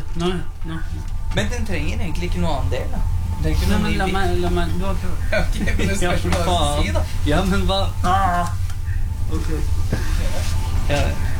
Nå. Men den trenger egentlig ikke noe annen del, da. Det er ikke Nei, noe men la meg, du har prøvd. Ok, men det spørs hva du si, da. Ja, men hva? Ok. Ja,